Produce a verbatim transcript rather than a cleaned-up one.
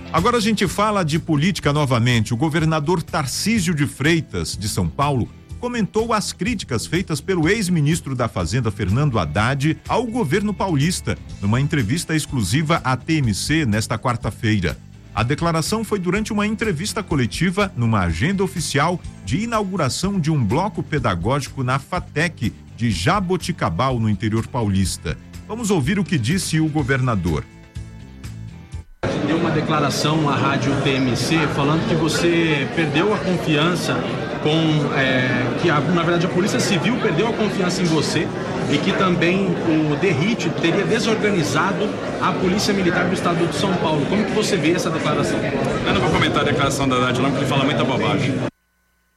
Agora a gente fala de política novamente. O governador Tarcísio de Freitas, de São Paulo, comentou as críticas feitas pelo ex-ministro da Fazenda, Fernando Haddad, ao governo paulista, numa entrevista exclusiva à T M C nesta quarta-feira. A declaração foi durante uma entrevista coletiva numa agenda oficial de inauguração de um bloco pedagógico na FATEC de Jaboticabal, no interior paulista. Vamos ouvir o que disse o governador. Deu uma declaração à rádio T M C falando que você perdeu a confiança com, é, que a, na verdade a Polícia Civil perdeu a confiança em você e que também o DERIT teria desorganizado a Polícia Militar do Estado de São Paulo. Como que você vê essa declaração? Eu não vou comentar a declaração da Haddad não, porque ele fala muita bobagem.